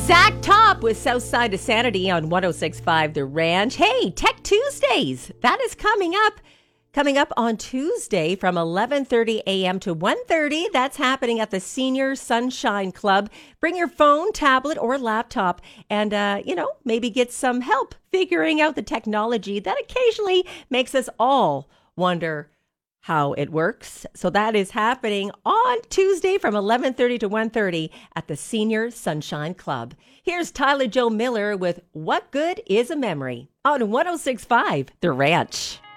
Zach Top with Southside of Sanity on 106.5 The Ranch. Hey, Tech Tuesdays. That is coming up. Coming up on Tuesday from 11:30 a.m. to 1:30. That's happening at the Senior Sunshine Club. Bring your phone, tablet, or laptop and, maybe get some help figuring out the technology that occasionally makes us all wonder how it works. So that is happening on Tuesday from 11:30 to 1:30 at the Senior Sunshine Club. Here's Tyler Joe Miller with What Good Is a Memory on 106.5 The Ranch.